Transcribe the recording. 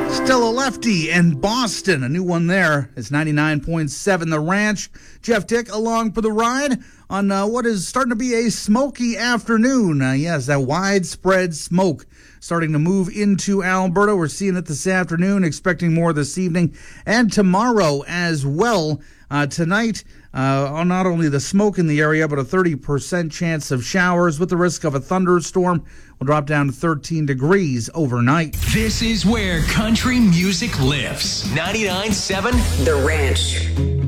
Stella Lefty and Boston, a new one there. It's 99.7 The Ranch. Jeff Dick along for the ride on what is starting to be a smoky afternoon. Yes, that widespread smoke starting to move into Alberta. We're seeing it this afternoon, expecting more this evening and tomorrow as well. Tonight, not only the smoke in the area, but a 30% chance of showers with the risk of a thunderstorm. Will drop down to 13 degrees overnight. This is where country music lives. 99.7 The Ranch.